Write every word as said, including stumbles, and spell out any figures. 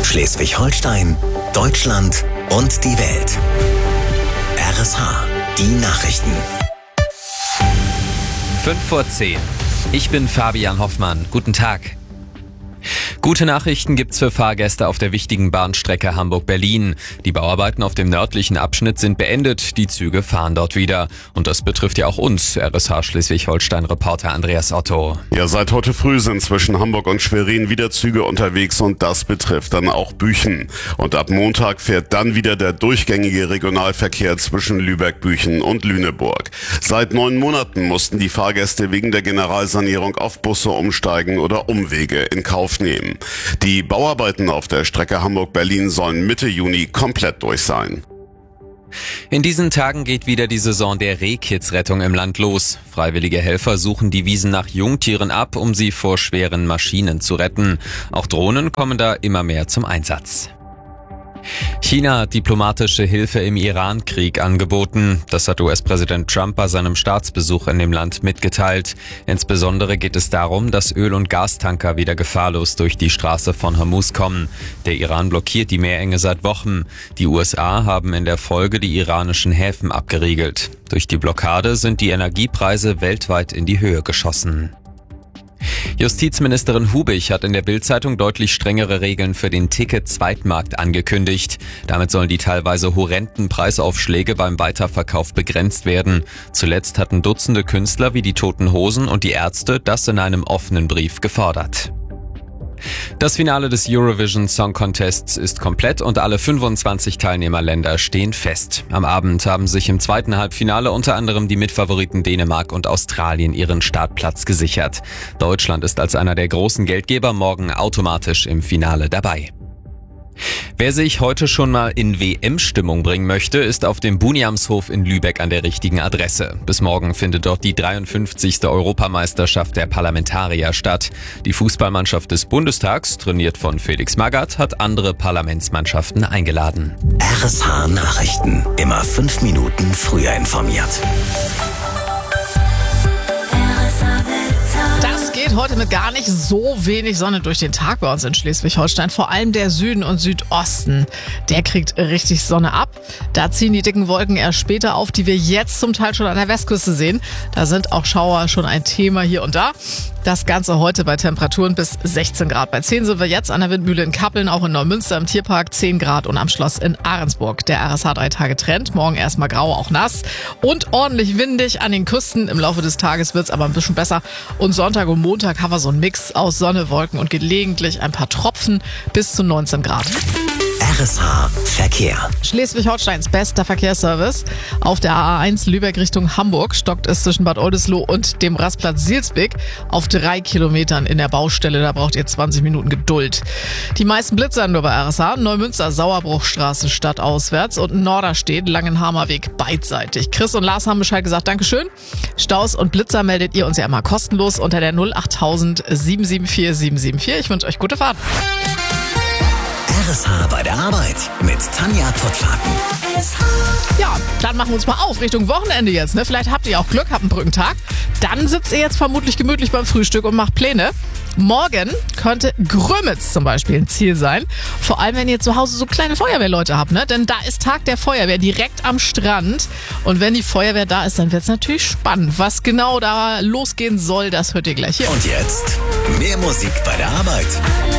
Schleswig-Holstein, Deutschland und die Welt. R S H, die Nachrichten. fünf vor zehn. Ich bin Fabian Hoffmann. Guten Tag. Gute Nachrichten gibt's für Fahrgäste auf der wichtigen Bahnstrecke Hamburg-Berlin. Die Bauarbeiten auf dem nördlichen Abschnitt sind beendet. Die Züge fahren dort wieder. Und das betrifft ja auch uns, R S H Schleswig-Holstein-Reporter Andreas Otto. Ja, seit heute früh sind zwischen Hamburg und Schwerin wieder Züge unterwegs und das betrifft dann auch Büchen. Und ab Montag fährt dann wieder der durchgängige Regionalverkehr zwischen Lübeck, Büchen und Lüneburg. Seit neun Monaten mussten die Fahrgäste wegen der Generalsanierung auf Busse umsteigen oder Umwege in Kauf nehmen. Die Bauarbeiten auf der Strecke Hamburg-Berlin sollen Mitte Juni komplett durch sein. In diesen Tagen geht wieder die Saison der Rehkitzrettung im Land los. Freiwillige Helfer suchen die Wiesen nach Jungtieren ab, um sie vor schweren Maschinen zu retten. Auch Drohnen kommen da immer mehr zum Einsatz. China hat diplomatische Hilfe im Iran-Krieg angeboten. Das hat U S-Präsident Trump bei seinem Staatsbesuch in dem Land mitgeteilt. Insbesondere geht es darum, dass Öl- und Gastanker wieder gefahrlos durch die Straße von Hormuz kommen. Der Iran blockiert die Meerenge seit Wochen. Die U S A haben in der Folge die iranischen Häfen abgeriegelt. Durch die Blockade sind die Energiepreise weltweit in die Höhe geschossen. Justizministerin Hubich hat in der Bild-Zeitung deutlich strengere Regeln für den Ticket-Zweitmarkt angekündigt. Damit sollen die teilweise horrenden Preisaufschläge beim Weiterverkauf begrenzt werden. Zuletzt hatten Dutzende Künstler wie die Toten Hosen und die Ärzte das in einem offenen Brief gefordert. Das Finale des Eurovision Song Contests ist komplett und alle fünfundzwanzig Teilnehmerländer stehen fest. Am Abend haben sich im zweiten Halbfinale unter anderem die Mitfavoriten Dänemark und Australien ihren Startplatz gesichert. Deutschland ist als einer der großen Geldgeber morgen automatisch im Finale dabei. Wer sich heute schon mal in W M-Stimmung bringen möchte, ist auf dem Buniamshof in Lübeck an der richtigen Adresse. Bis morgen findet dort die dreiundfünfzigste Europameisterschaft der Parlamentarier statt. Die Fußballmannschaft des Bundestags, trainiert von Felix Magath, hat andere Parlamentsmannschaften eingeladen. R S H Nachrichten. Immer fünf Minuten früher informiert. Das geht heute mit gar nicht so wenig Sonne durch den Tag bei uns in Schleswig-Holstein. Vor allem der Süden und Südosten, der kriegt richtig Sonne ab. Da ziehen die dicken Wolken erst später auf, die wir jetzt zum Teil schon an der Westküste sehen. Da sind auch Schauer schon ein Thema hier und da. Das Ganze heute bei Temperaturen bis sechzehn Grad. Bei zehn sind wir jetzt an der Windmühle in Kappeln, auch in Neumünster im Tierpark zehn Grad und am Schloss in Ahrensburg. Der R S H drei Tage Trend. Morgen erstmal grau, auch nass und ordentlich windig an den Küsten. Im Laufe des Tages wird's aber ein bisschen besser. Und Sonntag und Montag haben wir so einen Mix aus Sonne, Wolken und gelegentlich ein paar Tropfen bis zu neunzehn Grad. R S H Verkehr. Schleswig-Holsteins bester Verkehrsservice. Auf der A eins Lübeck Richtung Hamburg stockt es zwischen Bad Oldesloe und dem Rastplatz Silsbek auf drei Kilometern in der Baustelle. Da braucht ihr zwanzig Minuten Geduld. Die meisten Blitzer nur bei R S H. Neumünster Sauerbruchstraße stadtauswärts und Norderstedt Langenhamer Weg beidseitig. Chris und Lars haben Bescheid gesagt. Dankeschön. Staus und Blitzer meldet ihr uns ja immer kostenlos unter der null acht tausend sieben sieben vier sieben sieben vier. Ich wünsche euch gute Fahrt. R S H bei der Arbeit mit Tanja Pottfaken. Ja, dann machen wir uns mal auf Richtung Wochenende jetzt. Ne? Vielleicht habt ihr auch Glück, habt einen Brückentag. Dann sitzt ihr jetzt vermutlich gemütlich beim Frühstück und macht Pläne. Morgen könnte Grömitz zum Beispiel ein Ziel sein. Vor allem, wenn ihr zu Hause so kleine Feuerwehrleute habt. Ne? Denn da ist Tag der Feuerwehr direkt am Strand. Und wenn die Feuerwehr da ist, dann wird es natürlich spannend. Was genau da losgehen soll, das hört ihr gleich hier. Und jetzt mehr Musik bei der Arbeit.